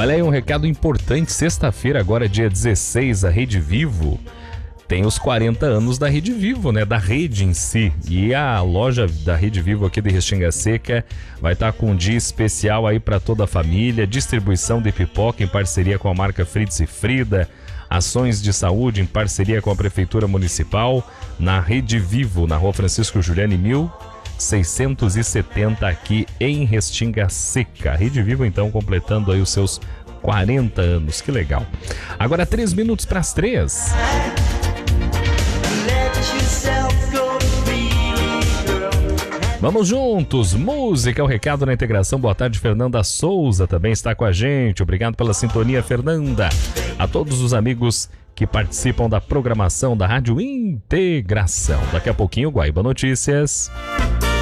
Olha aí um recado importante, sexta-feira agora, dia 16, a Rede Vivo tem os 40 anos da Rede Vivo, né? Da rede em si. E a loja da Rede Vivo aqui de Restinga Seca vai estar com um dia especial aí para toda a família, distribuição de pipoca em parceria com a marca Fritz e Frida, ações de saúde em parceria com a Prefeitura Municipal, na Rede Vivo, na Rua Francisco Giuliani 1670 aqui em Restinga Seca. A Rede Vivo então completando aí os seus 40 anos, que legal. Agora 3 minutos para as 3. Vamos juntos, música é o recado na integração. Boa tarde, Fernanda Souza também está com a gente. Obrigado pela sintonia, Fernanda. A todos os amigos que participam da programação da Rádio Integração. Daqui a pouquinho, Guaíba Notícias.